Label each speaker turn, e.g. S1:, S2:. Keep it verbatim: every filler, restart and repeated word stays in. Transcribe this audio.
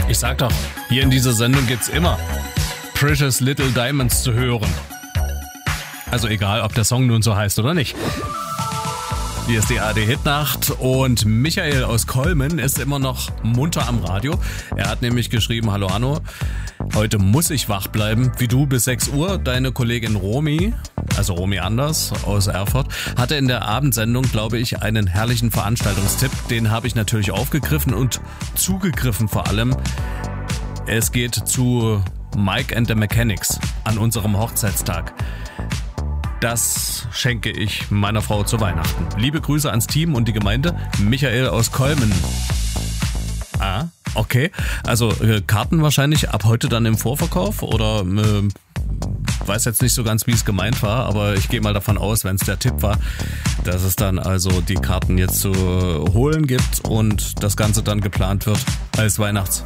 S1: Ich sag doch, hier in dieser Sendung gibt's immer Precious Little Diamonds zu hören. Also egal, ob der Song nun so heißt oder nicht. Hier ist die A R D-Hitnacht und Michael aus Kolmen ist immer noch munter am Radio. Er hat nämlich geschrieben, hallo Anno, heute muss ich wach bleiben, wie du bis sechs Uhr. Deine Kollegin Romy, also Romy Anders aus Erfurt, hatte in der Abendsendung, glaube ich, einen herrlichen Veranstaltungstipp. Den habe ich natürlich aufgegriffen und zugegriffen vor allem. Es geht zu Mike and the Mechanics an unserem Hochzeitstag. Das schenke ich meiner Frau zu Weihnachten. Liebe Grüße ans Team und die Gemeinde. Michael aus Kolmen. Ah, okay. Also äh, Karten wahrscheinlich ab heute dann im Vorverkauf oder äh, weiß jetzt nicht so ganz, wie es gemeint war, aber ich gehe mal davon aus, wenn es der Tipp war, dass es dann also die Karten jetzt zu holen gibt und das Ganze dann geplant wird als Weihnachts